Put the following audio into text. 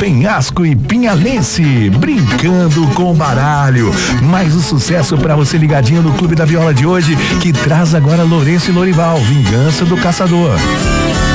Penhasco e Pinhalense, brincando com baralho. Mais um sucesso pra você ligadinho no Clube da Viola de hoje, que traz agora Lourenço e Lorival, Vingança do Caçador.